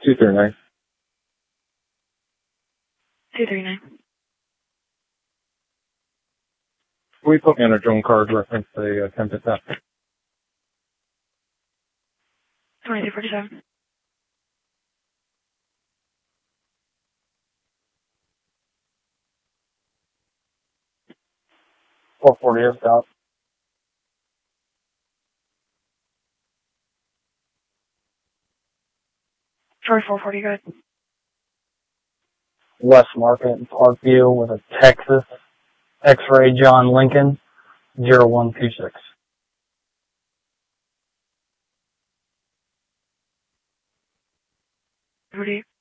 239. 239. We put me on a drone card reference the attempted theft. 2347. .440 south. 440, good. West Market in Parkview with a Texas X-ray John Lincoln 0126. Rudy.